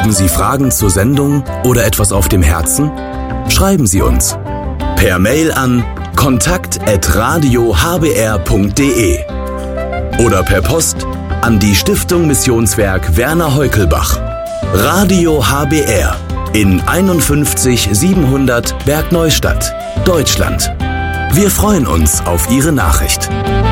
Haben Sie Fragen zur Sendung oder etwas auf dem Herzen? Schreiben Sie uns per Mail an kontakt@radiohbr.de oder per Post an die Stiftung Missionswerk Werner Heukelbach. Radio HBR in 51 700 Bergneustadt, Deutschland. Wir freuen uns auf Ihre Nachricht.